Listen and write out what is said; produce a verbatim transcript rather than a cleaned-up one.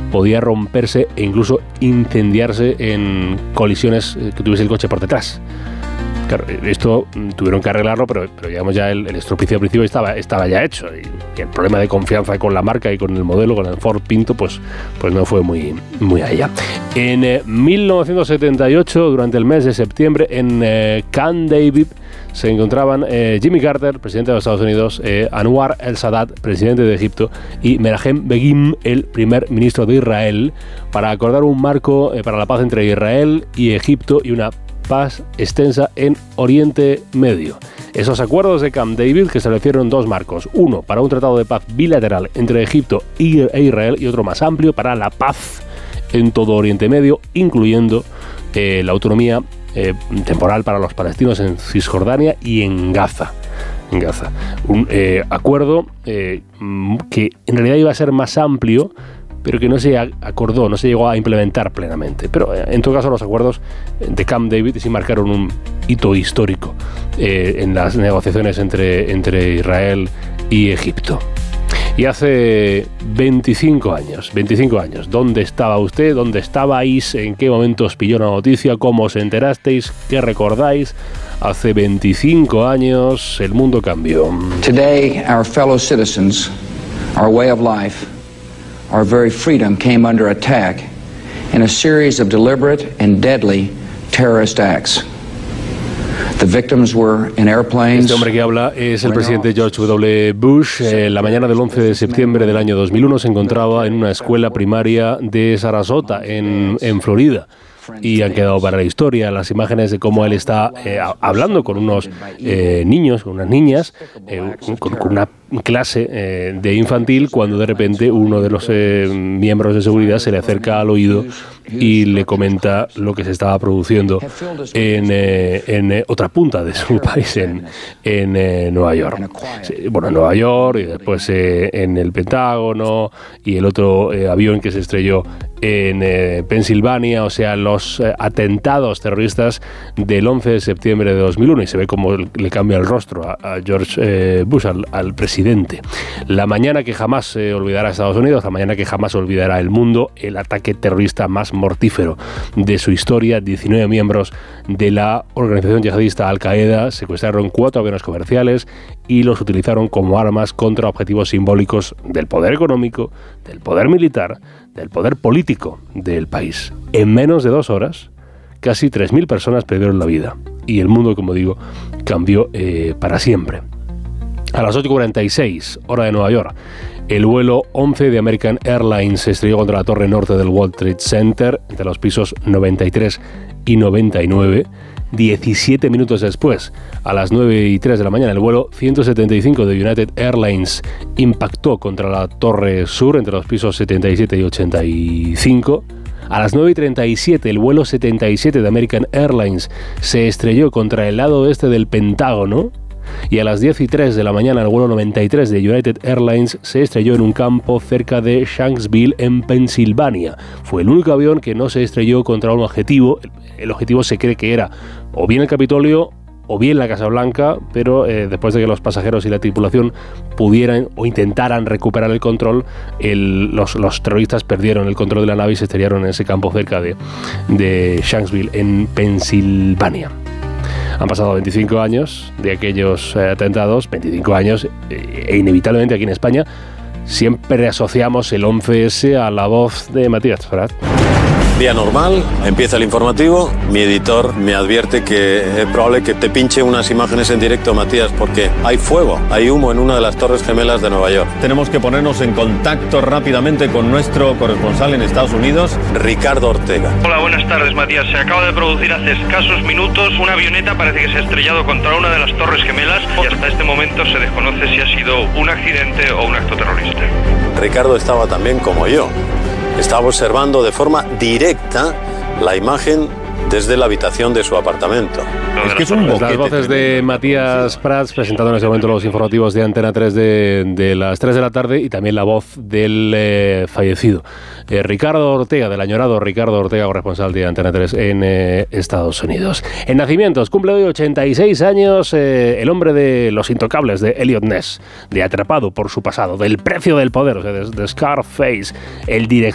podía romperse e incluso incendiarse en colisiones que tuviese el coche por detrás. Claro, esto tuvieron que arreglarlo, pero, pero digamos ya el, el estropicio al principio estaba, estaba ya hecho. Y, y el problema de confianza con la marca y con el modelo, con el Ford Pinto, pues, pues no fue muy, muy allá. En eh, mil novecientos setenta y ocho, durante el mes de septiembre, en eh, Camp David, se encontraban eh, Jimmy Carter, presidente de los Estados Unidos, eh, Anwar el-Sadat, presidente de Egipto, y Menachem Begin, el primer ministro de Israel, para acordar un marco eh, para la paz entre Israel y Egipto y una paz extensa en Oriente Medio. Esos acuerdos de Camp David, que establecieron dos marcos, uno para un tratado de paz bilateral entre Egipto e Israel y otro más amplio para la paz en todo Oriente Medio, incluyendo eh, la autonomía eh, temporal para los palestinos en Cisjordania y en Gaza. En Gaza. Un eh, acuerdo eh, que en realidad iba a ser más amplio, pero que no se acordó, no se llegó a implementar plenamente. Pero en todo caso los acuerdos de Camp David sí marcaron un hito histórico eh, en las negociaciones entre, entre Israel y Egipto. Y hace veinticinco años, veinticinco años, ¿dónde estaba usted? ¿Dónde estabais? ¿En qué momento os pilló la noticia? ¿Cómo os enterasteis? ¿Qué recordáis? Hace veinticinco años el mundo cambió. Today, our fellow citizens, our way of life, our very freedom came under attack in a series of deliberate and deadly terrorist acts. The victims were in airplanes. Este hombre que habla es el presidente George W. Bush. Eh, la mañana del once de septiembre del año dos mil uno se encontraba en una escuela primaria de Sarasota, en, en Florida. Y han quedado para la historia las imágenes de cómo él está eh, hablando con unos eh, niños, con unas niñas, eh, con, con una clase eh, de infantil, cuando de repente uno de los eh, miembros de seguridad se le acerca al oído y le comenta lo que se estaba produciendo en, eh, en eh, otra punta de su país, en, en eh, Nueva York. Sí, bueno, en Nueva York, y después eh, en el Pentágono, y el otro eh, avión que se estrelló en eh, Pensilvania, o sea, los eh, atentados terroristas del once de septiembre de dos mil uno, y se ve cómo le cambia el rostro a, a George eh, Bush, al, al presidente. La mañana que jamás se eh, olvidará Estados Unidos, la mañana que jamás olvidará el mundo, el ataque terrorista más mortífero de su historia. diecinueve miembros de la organización yihadista Al-Qaeda secuestraron cuatro aviones comerciales y los utilizaron como armas contra objetivos simbólicos del poder económico, del poder militar, del poder político del país. En menos de dos horas, casi tres mil personas perdieron la vida y el mundo, como digo, cambió eh, para siempre. A las ocho cuarenta y seis, hora de Nueva York, el vuelo once de American Airlines se estrelló contra la torre norte del World Trade Center, entre los pisos noventa y tres y noventa y nueve. diecisiete minutos después, a las nueve y tres de la mañana, el vuelo ciento setenta y cinco de United Airlines impactó contra la torre sur, entre los pisos setenta y siete y ochenta y cinco. A las nueve y treinta y siete, el vuelo setenta y siete de American Airlines se estrelló contra el lado este del Pentágono. Y a las diez y tres de la mañana, el vuelo noventa y tres de United Airlines se estrelló en un campo cerca de Shanksville, en Pensilvania. Fue el único avión que no se estrelló contra un objetivo. El objetivo se cree que era o bien el Capitolio o bien la Casa Blanca, pero eh, después de que los pasajeros y la tripulación pudieran o intentaran recuperar el control, el, los, los terroristas perdieron el control de la nave y se estrellaron en ese campo cerca de, de Shanksville, en Pensilvania. Han pasado veinticinco años de aquellos eh, atentados, veinticinco años, eh, e inevitablemente aquí en España siempre asociamos el once ese a la voz de Matías Prats. Día normal, empieza el informativo, mi editor me advierte que es probable que te pinche unas imágenes en directo, Matías, porque hay fuego, hay humo en una de las Torres Gemelas de Nueva York. Tenemos que ponernos en contacto rápidamente con nuestro corresponsal en Estados Unidos, Ricardo Ortega. Hola, buenas tardes, Matías. Se acaba de producir hace escasos minutos una avioneta, parece que se ha estrellado contra una de las Torres Gemelas y hasta este momento se desconoce si ha sido un accidente o un acto terrorista. Ricardo estaba también como yo. Estaba observando de forma directa la imagen desde la habitación de su apartamento. Es que son las voces de Matías Prats presentando en este momento los informativos de Antena tres de, de las tres de la tarde, y también la voz del eh, fallecido eh, Ricardo Ortega, del añorado Ricardo Ortega, corresponsal de Antena tres en eh, Estados Unidos. En nacimientos, cumple hoy ochenta y seis años eh, el hombre de Los Intocables, de Eliot Ness, de Atrapado por su pasado, del Precio del Poder, o sea, de, de Scarface, el director